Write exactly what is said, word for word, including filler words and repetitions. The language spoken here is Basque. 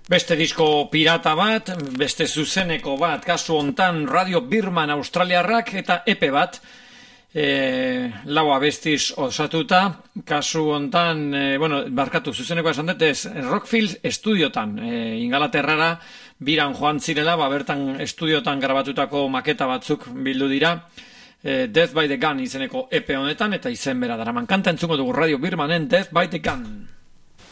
Beste disko pirata bat, beste zuzeneko bat, kasu hontan Radio Birman Australiarrak eta epe bat, e, lau abestiz osatuta, kasu hontan, e, bueno, barkatu zuzeneko esan dut, ez Rockfield estudiotan, e, Ingalaterrara, biran joan zirela, ba, bertan estudiotan grabatutako maketa batzuk bildu dira, e, Death by the Gun izeneko epe honetan, eta izen bera daraman kanta entzuko dugu Radio Birmanen Death by the Gun.